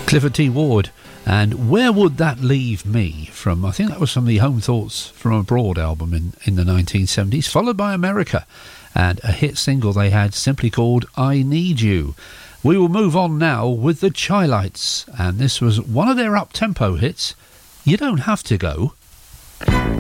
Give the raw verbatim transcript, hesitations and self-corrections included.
Clifford T. Ward, and Where Would That Leave Me? From, I think that was from the Home Thoughts from Abroad album in, in the nineteen seventies, followed by America, and a hit single they had simply called I Need You. We will move on now with the Chi-Lites, and this was one of their up-tempo hits, You Don't Have to Go.